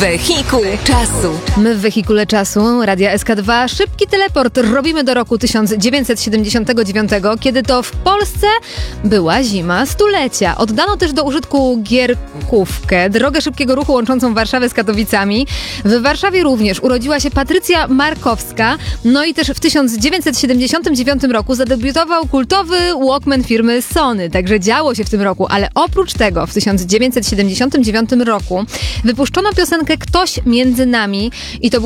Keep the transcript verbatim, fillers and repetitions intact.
Wehikuł czasu. My w Wehikule Czasu, Radia S K dwa, szybki teleport robimy do roku tysiąc dziewięćset siedemdziesiątego dziewiątego, kiedy to w Polsce była zima stulecia. Oddano też do użytku Gierkówkę, drogę szybkiego ruchu łączącą Warszawę z Katowicami. W Warszawie również urodziła się Patrycja Markowska, no i też w tysiąc dziewięćset siedemdziesiątym dziewiątym roku zadebiutował kultowy Walkman firmy Sony, także działo się w tym roku, ale oprócz tego w tysiąc dziewięćset siedemdziesiątym dziewiątym roku wypuszczono piosenkę Ktoś między nami i to był